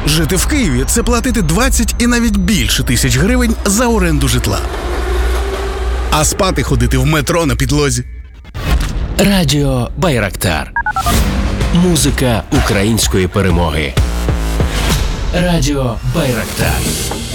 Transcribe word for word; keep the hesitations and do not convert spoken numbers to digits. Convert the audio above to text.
Жити в Києві – це платити двадцять і навіть більше тисяч гривень за оренду житла. А спати ходити в метро на підлозі. Радіо Байрактар. Музика української перемоги. Радіо Байрактар.